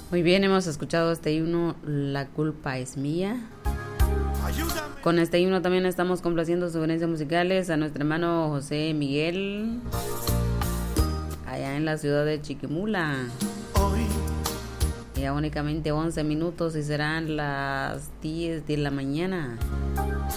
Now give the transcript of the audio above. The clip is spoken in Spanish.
Muy bien, hemos escuchado este himno, La culpa es mía. Con este himno también estamos complaciendo sugerencias musicales a nuestro hermano José Miguel, allá en la ciudad de Chiquimula. Ya únicamente 11 minutos y serán las 10 de la mañana.